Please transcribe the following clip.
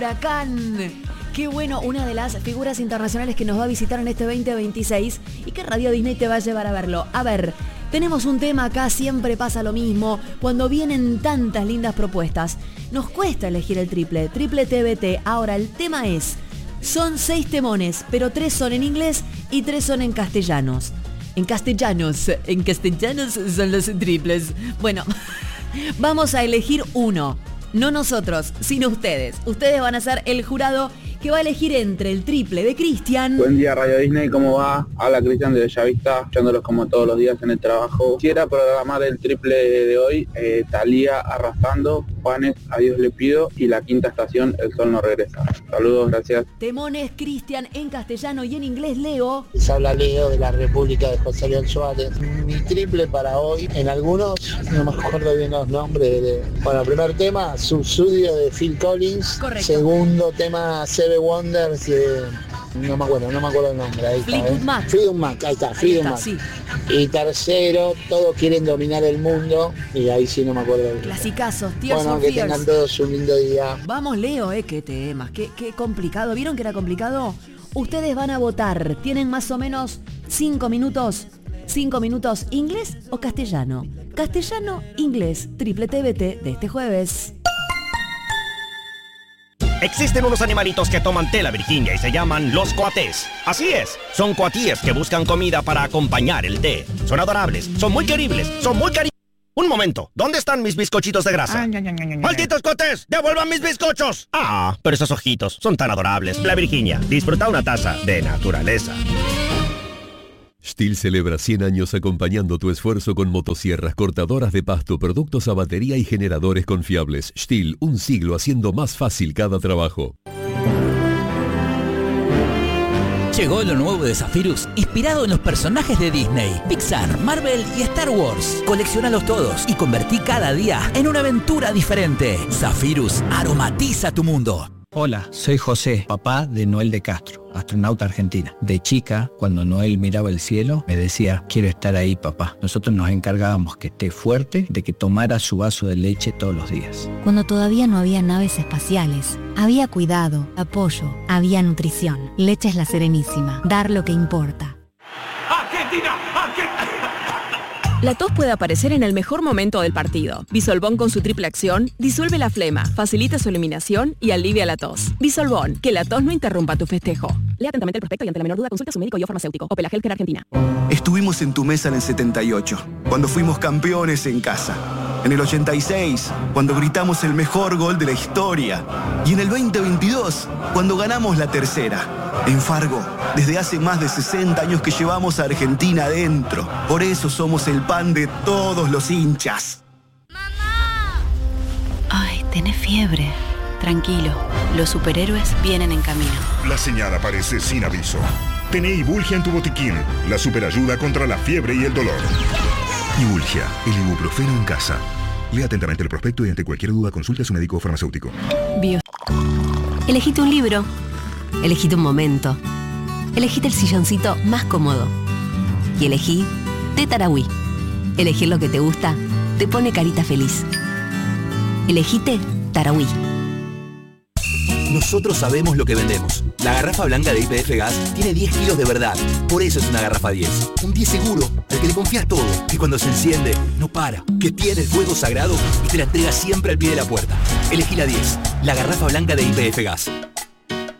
Huracán. Qué bueno, una de las figuras internacionales que nos va a visitar en este 2026 y que Radio Disney te va a llevar a verlo. A ver, tenemos un tema acá, siempre pasa lo mismo, cuando vienen tantas lindas propuestas. Nos cuesta elegir el triple TBT. Ahora, el tema es, son 6 temones, pero 3 son en inglés y 3 son en castellanos. En castellanos son los triples. Bueno, vamos a elegir uno. No nosotros, sino ustedes. Ustedes van a ser el jurado que va a elegir entre el triple de Cristian. Buen día, Radio Disney, ¿cómo va? Habla Cristian de Bellavista, escuchándolos como todos los días en el trabajo. Quisiera programar el triple de hoy, Thalía Arrastrando, Juanes, A Dios le pido, y la quinta estación, El sol no regresa. Saludos, gracias. Temones, Cristian, en castellano y en inglés, Leo. Les habla Leo de la República de José León Suárez. Mi triple para hoy, en algunos, no me acuerdo bien los nombres. Bueno, primer tema, Subsudio de Phil Collins. Correcto. Segundo tema, Seven Wonders de... No me acuerdo el nombre. Ahí está, Freedom Mac, ahí está, Freedom Mac. Sí. Y tercero, Todos quieren dominar el mundo. Y ahí sí no me acuerdo del nombre. Clasicazos, Tears Bueno, for que Fears. tengan todos un lindo día. Vamos, Leo, qué temas, qué complicado. ¿Vieron que era complicado? Ustedes van a votar. Tienen más o menos 5 minutos. 5 minutos, ¿inglés o castellano? Castellano, inglés, triple TBT de este jueves. Existen unos animalitos que toman té, la Virginia, y se llaman los coatés. Así es, son coatíes que buscan comida para acompañar el té. Son adorables, son muy queribles, son muy cariñosos. Un momento, ¿dónde están mis bizcochitos de grasa? ¡Malditos coatés! ¡Devuelvan mis bizcochos! Ah, pero esos ojitos son tan adorables. La Virginia, disfruta una taza de naturaleza. Stihl celebra 100 años acompañando tu esfuerzo con motosierras, cortadoras de pasto, productos a batería y generadores confiables. Stihl, un siglo haciendo más fácil cada trabajo. Llegó lo nuevo de Zephyrus, inspirado en los personajes de Disney, Pixar, Marvel y Star Wars. Colecciónalos todos y convertí cada día en una aventura diferente. Zephyrus aromatiza tu mundo. Hola, soy José, papá de Noel de Castro, astronauta argentina. De chica, cuando Noel miraba el cielo, me decía, quiero estar ahí, papá. Nosotros nos encargábamos que esté fuerte, de que tomara su vaso de leche todos los días. Cuando todavía no había naves espaciales, había cuidado, apoyo, había nutrición. Leche es La Serenísima, dar lo que importa. ¡Argentina! La tos puede aparecer en el mejor momento del partido. Bisolbón con su triple acción disuelve la flema, facilita su eliminación y alivia la tos. Bisolbón, que la tos no interrumpa tu festejo. Lea atentamente el prospecto y ante la menor duda consulta a su médico y o farmacéutico. Opel Healthcare Argentina. Estuvimos en tu mesa en el 78, cuando fuimos campeones en casa. En el 86, cuando gritamos el mejor gol de la historia. Y en el 2022, cuando ganamos la tercera. En Fargo, desde hace más de 60 años que llevamos a Argentina adentro. Por eso somos el pan de todos los hinchas. ¡Mamá! Ay, tenés fiebre. Tranquilo, los superhéroes vienen en camino. La señal aparece sin aviso. Tené Ibulgia en tu botiquín, la superayuda contra la fiebre y el dolor. Ibulgia, el ibuprofeno en casa. Lea atentamente el prospecto y ante cualquier duda consulte a su médico o farmacéutico. Elegite un libro. Elegite un momento. Elegite el silloncito más cómodo. Y elegí Té Tarahui. Elegir lo que te gusta te pone carita feliz. Elegite Tarahui. Nosotros sabemos lo que vendemos. La garrafa blanca de YPF Gas tiene 10 kilos de verdad. Por eso es una garrafa 10. Un 10 seguro, al que le confías todo. Que cuando se enciende, no para. Que tiene el fuego sagrado y te la entrega siempre al pie de la puerta. Elegí la 10. La garrafa blanca de YPF Gas.